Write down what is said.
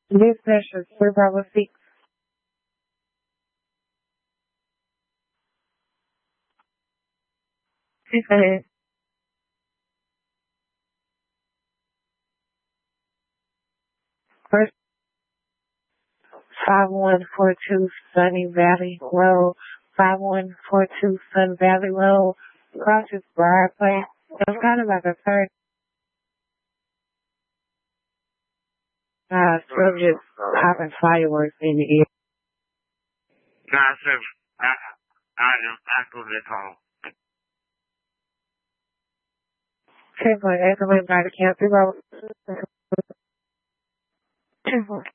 This session, for Bravo 6. Please go ahead. First, 5142 Sunny Valley Road. 5142 Sun Valley Road. Across this Briar Place. It's kind of like a third still just popping fireworks in the air. God, sir, I am actively called. 10.8 by the County Road.